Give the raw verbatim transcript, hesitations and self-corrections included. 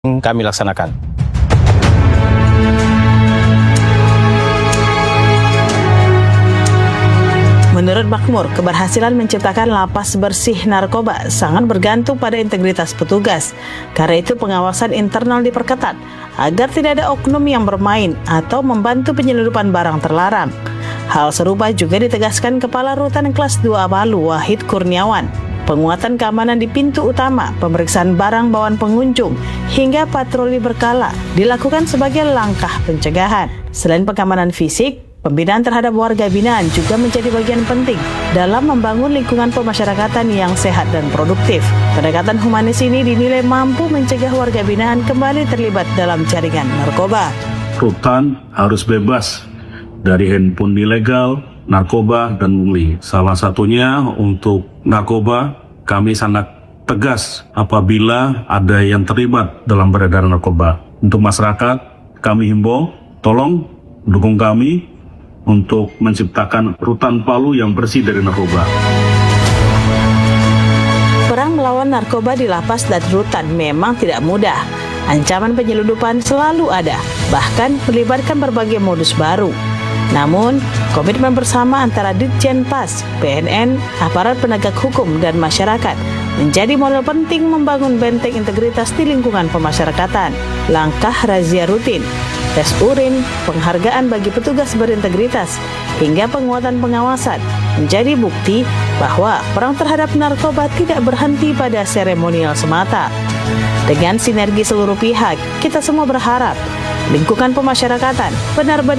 kami laksanakan. Menurut Makmur, keberhasilan menciptakan lapas bersih narkoba sangat bergantung pada integritas petugas. Karena itu pengawasan internal diperketat agar tidak ada oknum yang bermain atau membantu penyelundupan barang terlarang. Hal serupa juga ditegaskan Kepala Rutan Kelas dua Palu, Wahid Kurniawan. Penguatan keamanan di pintu utama, pemeriksaan barang bawaan pengunjung, hingga patroli berkala dilakukan sebagai langkah pencegahan. Selain pengamanan fisik, pembinaan terhadap warga binaan juga menjadi bagian penting dalam membangun lingkungan pemasyarakatan yang sehat dan produktif. Pendekatan humanis ini dinilai mampu mencegah warga binaan kembali terlibat dalam jaringan narkoba. Rutan harus bebas dari handphone ilegal, narkoba, dan pungli. Salah satunya untuk narkoba, kami sangat tegas apabila ada yang terlibat dalam peredaran narkoba. Untuk masyarakat, kami himbau, tolong dukung kami untuk menciptakan Rutan Palu yang bersih dari narkoba. Perang melawan narkoba di lapas dan rutan memang tidak mudah. Ancaman penyelundupan selalu ada, bahkan melibatkan berbagai modus baru. Namun, komitmen bersama antara Ditjen Pas, B N N, aparat penegak hukum, dan masyarakat menjadi modal penting membangun benteng integritas di lingkungan pemasyarakatan. Langkah razia rutin, tes urin, penghargaan bagi petugas berintegritas, hingga penguatan pengawasan menjadi bukti bahwa perang terhadap narkoba tidak berhenti pada seremonial semata. Dengan sinergi seluruh pihak, kita semua berharap lingkungan pemasyarakatan benar-benar